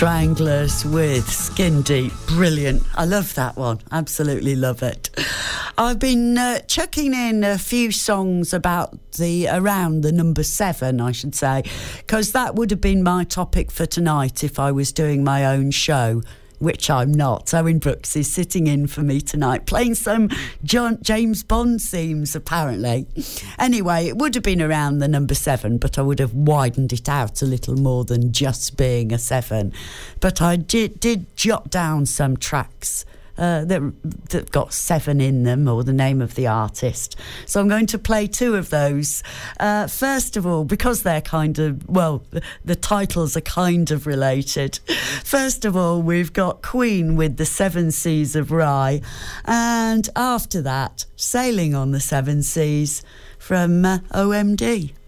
Stranglers with Skin Deep. Brilliant. I love that one. Absolutely love it. I've been chucking in a few songs about around the number 7, I should say, because that would have been my topic for tonight if I was doing my own show, which I'm not. Owen Brooks is sitting in for me tonight, playing some James Bond themes, apparently. Anyway, it would have been around the number 7, but I would have widened it out a little more than just being a 7. But I did jot down some tracks that got 7 in them, or the name of the artist. So I'm going to play 2 of those. First of all, because they're kind of, well, the titles are kind of related. First of all, we've got Queen with the 7 Seas of Rye. And after that, Sailing on the 7 Seas from OMD.